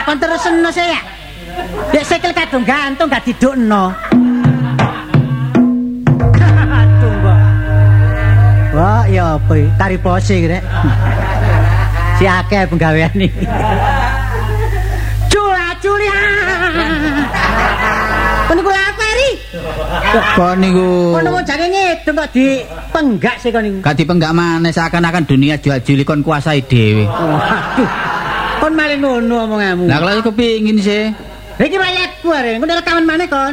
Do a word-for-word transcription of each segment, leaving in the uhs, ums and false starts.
kon terusno sih ya. Dek sikil kadung gantung gak didukno. Aduh, Mbak. Wah, ya apa iki? Tari pose iki, Rek. Si akeh penggawean iki. Cula-culia. Kon niku apa, Ri? Kon niku. Kon mau jange ngedung kok dipenggak sih kon niku. Gak dipenggak maneh seakan-akan dunia jual-juli kon kuasai dhewe. Waduh. Kon malah ngono omonganmu. Lah kalau kepingin sih. Iki mayatku arek, ngono rekaman maneh kon.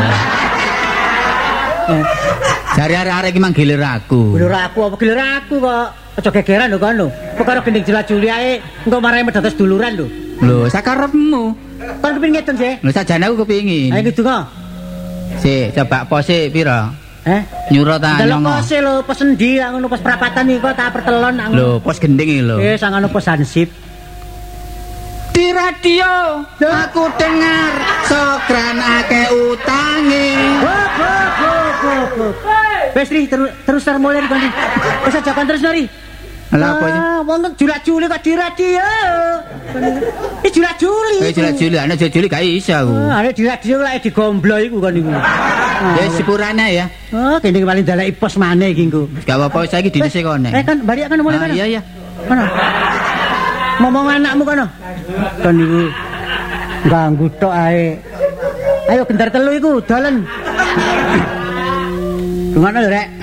Jare arek-arek iki manggilir aku. Gilir aku apa gilir aku kok. Aja gegeran lho kon lho. Perkara gending jula-juli ae engko marai medados duluran lho. Lho, sakarepmu. Kon kepengin ngedon sih? Lho sajane aku kepingin. Ayo ngedonga. Si, coba pose pira? Eh? Nyuruh ta Delok nyongo. pose lho, pos endi ngono pos perapatan iki kok tak pertelon aku. Lho, pos gending iki lho. Eh, sangono pos hansip. Di radio aku dengar Sokran akeh utange. Hop hop hop hop. Wes Ri, terus terus mulai kon. Wis aja kon terus Ri. Lah apa iki? Ah, wong jula-juli kok di radio. Iki jula-juli. Eh jula-juli, ana jula-juli gak iso aku. Ah, ada di radio lek digomblo iku kon niku. Ya sepurane ya. Oh, kene paling daleki pos maneh iki engko. Gak apa-apa saiki dinese kene. Eh kan balik kan mulai Ah, kan. iya iya. Kono. Ngomong anakmu kono. Kon niku ganggu tok ae. Ayo gendar telu iku dolen. Dungono lho, Rek.